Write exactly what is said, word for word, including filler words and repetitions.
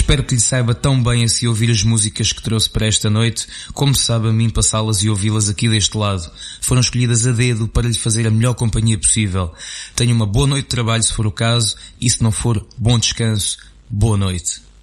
Espero que lhe saiba tão bem assim ouvir as músicas que trouxe para esta noite, como sabe a mim passá-las e ouvi-las aqui deste lado. Foram escolhidas a dedo para lhe fazer a melhor companhia possível. Tenha uma boa noite de trabalho se for o caso, e se não for, bom descanso, boa noite.